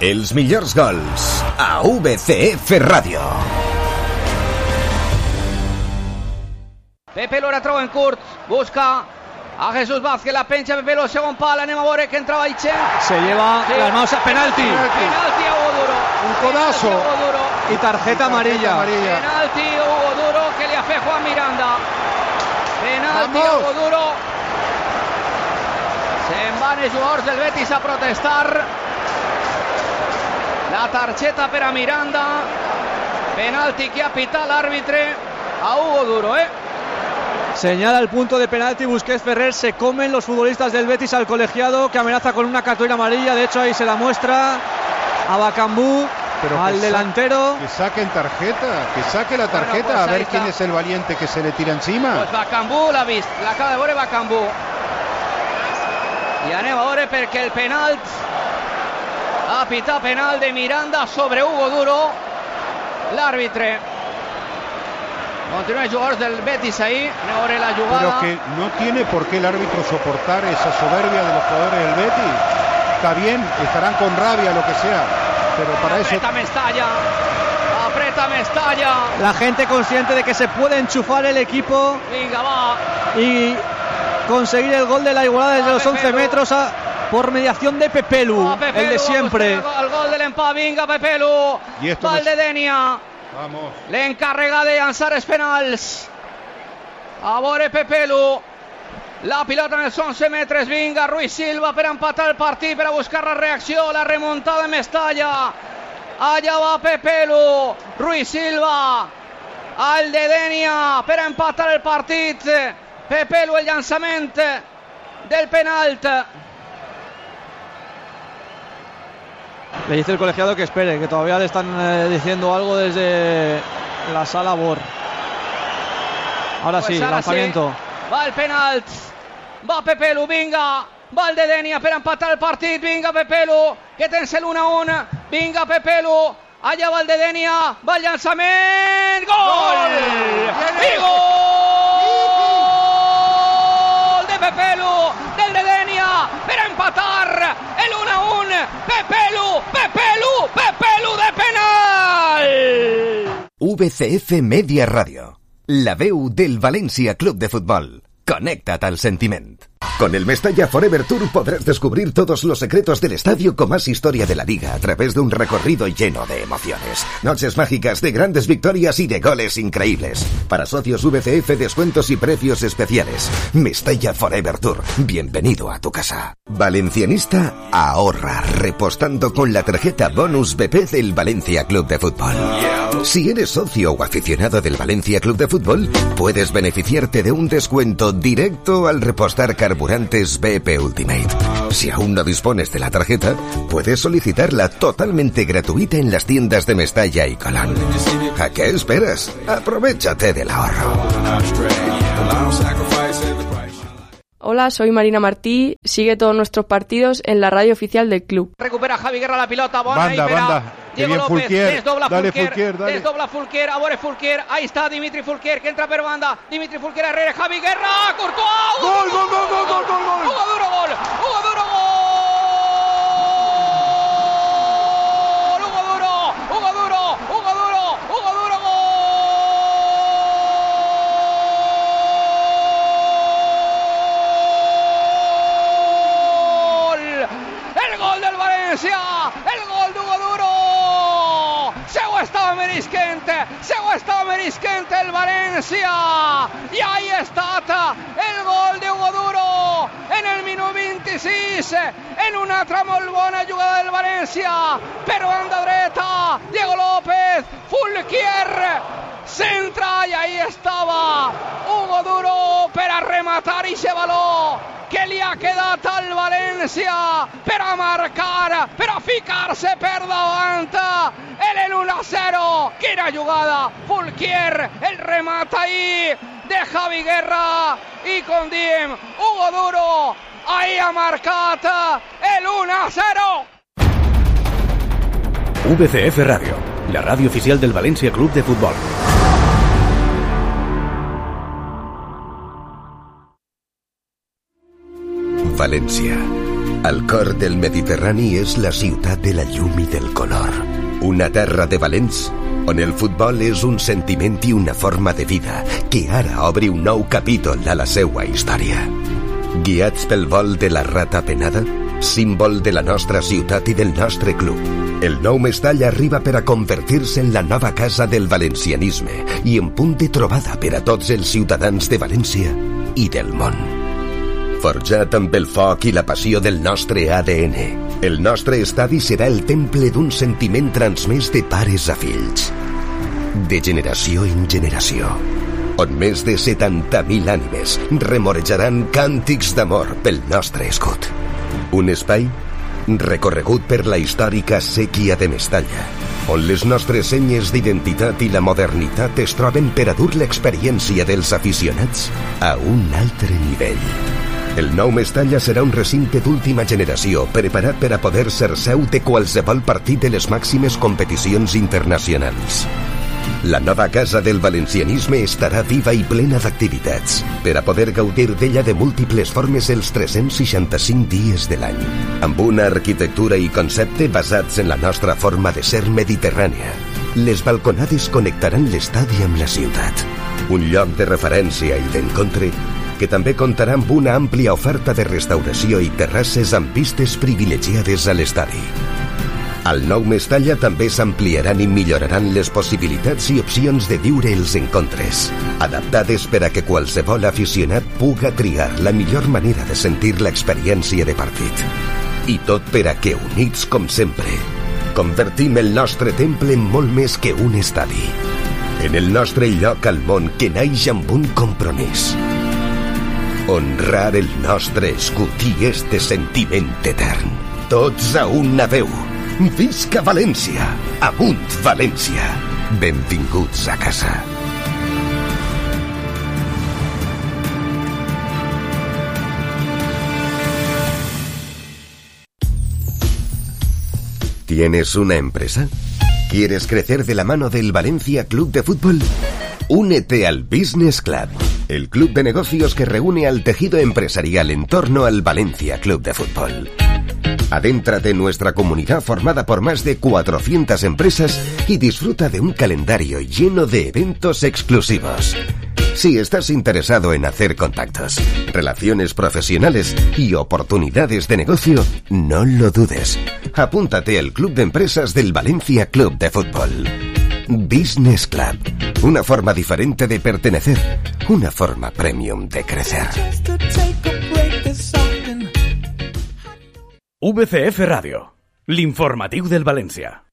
Els millors gols a VCF Ràdio. Pepe lo retrova en curt, busca a Jesús Vázquez, la pencha Pepe lo segon pal, anem a veure que entrava Ichen. Se lleva las manos a penalti. Penalti a Hugo Duro. Un codazo y tarjeta amarilla. Penalti a Hugo Duro que li ha fet Juan Miranda. Penalti a Hugo Duro. Se'n van els jugadors del Betis a protestar. La targeta per a Miranda. Penalti que ha pitat l'àrbitre a Hugo Duro, Señala el punto de penalti Busquets Ferrer. Se comen los futbolistas del Betis al colegiado, que amenaza con una cartulina amarilla. De hecho ahí se la muestra a Bakambu, al delantero. Que saquen tarjeta, que saque la tarjeta, bueno, pues a ver quién es el valiente que se le tira encima. Pues Bakambu l'ha vist, l'acaba de veure Bakambu. I anem a veure perquè el penalt ha pitat penal de Miranda sobre Hugo Duro, l'àrbitre. Continúa el jugador del Betis ahí, anem a veure la jugada. Pero que no tiene por qué el árbitro soportar esa soberbia de los jugadores del Betis. Está bien, estarán con rabia, lo que sea, pero para eso... Aprieta Mestalla. La gente consciente de que se puede enchufar el equipo. Vinga, va. Y conseguir el gol de la igualdad desde los 11 metros por mediación de Pepelu, el de siempre. El gol de l'empat, vinga Pepelu. Valdedenia. Vamos. L'encarrega de llançar els penals. A veure Pepelu. La pilota en els 11 metres, vinga Ruiz Silva per empatar el partit, per a buscar la reacció, la remuntada de Mestalla. Allà va Pepelu, Ruiz Silva, al de Denia per a empatar el partit. Pepelu, el llançament del penalt. Le dice el colegiado que espere, que todavía le están diciendo algo desde la sala BOR. Ahora pues sí, lanzamiento. Sí. Va el penalt, va Pepelu, vinga, va el de Denia per empatar el partit, vinga Pepelu, que tens l'1-1, vinga Pepelu, allà va el de Denia, va el llançament, gol! I gol de Pepelu, del de Denia, per empatar el 1-1, Pepelu de penal! VCF Media Radio, la veu del València Club de Futbol. Conéctate al sentiment. Con el Mestalla Forever Tour podrás descubrir todos los secretos del estadio con más historia de la liga a través de un recorrido lleno de emociones. Noches mágicas de grandes victorias y de goles increíbles. Para socios VCF, descuentos y precios especiales. Mestalla Forever Tour. Bienvenido a tu casa. Valencianista, ahorra repostando con la tarjeta Bonus BP del Valencia Club de Fútbol. Si eres socio o aficionado del Valencia Club de Fútbol, puedes beneficiarte de un descuento directo al repostar carburantes BP Ultimate. Si aún no dispones de la tarjeta, puedes solicitarla totalmente gratuita en las tiendas de Mestalla y Colón. ¿A qué esperas? Aprovechate del ahorro. Hola, soy Marina Martí. Sigue todos nuestros partidos en la radio oficial del club. Recupera Javi Guerra la pilota. Bona banda. Diego López, Fulquier. desdobla Dale, Fulquier, dale. desdobla Fulquier, a veure Fulquier, ahí está Dimitri Fulquier, que entra per banda, Dimitri Fulquier Herrera, Javi Guerra, Courtois, gol, Hugo Duro, gol, el gol del València, el gol d'Hugo Duro. Se ho estava merisquent el València i ahí ha estat el gol de Hugo Duro en el minut 26 en una altra molt bona jugada del València per banda dreta, Diego López, Fulquier centra i ahí estava Hugo Duro per a rematar i se valor que li ha quedat al València per a marcar, per a ficar-se per davant el 1-0. Quina jugada, Fulquier, el remata ahí de Javi Guerra i com diem, Hugo Duro ahí ha marcat el 1-0. VCF Radio, la radio oficial del Valencia Club de Fútbol. Valencia, Al cor del Mediterrani és la ciutat de la llum i del color. Una terra de valents on el futbol és un sentiment i una forma de vida que ara obre un nou capítol a la seua història. Guiats pel vol de la rata penada, símbol de la nostra ciutat i del nostre club, el nou Mestalla arriba per a convertir-se en la nova casa del valencianisme i en punt de trobada per a tots els ciutadans de València i del món. Forjat amb el foc i la passió del nostre ADN, el nostre estadi serà el temple d'un sentiment transmès de pares a fills, de generació en generació, on més de 70.000 ànimes remorejaran càntics d'amor pel nostre escut. Un espai recorregut per la històrica sèquia de Mestalla, on les nostres senyes d'identitat i la modernitat es troben per a dur l'experiència dels aficionats a un altre nivell. El nou Mestalla serà un recinte d'última generació preparat per a poder ser seu de qualsevol partit de les màximes competicions internacionals. La nova casa del valencianisme estarà viva i plena d'activitats per a poder gaudir d'ella de múltiples formes els 365 dies de l'any, amb una arquitectura i concepte basats en la nostra forma de ser mediterrània. Les balconades connectaran l'estadi amb la ciutat, un lloc de referència i d'encontre que també comptarà amb una àmplia oferta de restauració i terrasses amb vistes privilegiades a l'estadi. Al nou Mestalla també s'ampliaran i milloraran les possibilitats i opcions de viure els encontres, adaptades per a que qualsevol aficionat puga triar la millor manera de sentir l'experiència de partit. I tot per a que, units com sempre, convertim el nostre temple en molt més que un estadi, en el nostre lloc al món que naix amb un compromís: honrar el nostre escut i este sentiment etern. Tots a una veu. Visca València! Amunt València! Benvinguts a casa. ¿Tienes una empresa? ¿Quieres crecer de la mano del Valencia Club de Fútbol? Únete al Business Club, el club de negocios que reúne al tejido empresarial en torno al Valencia Club de Fútbol. Adéntrate en nuestra comunidad formada por más de 400 empresas y disfruta de un calendario lleno de eventos exclusivos. Si estás interesado en hacer contactos, relaciones profesionales y oportunidades de negocio, no lo dudes. Apúntate al Club de Empresas del Valencia Club de Fútbol. Business Club. Una forma diferente de pertenecer. Una forma premium de crecer. VCF Ràdio, l'informatiu del València.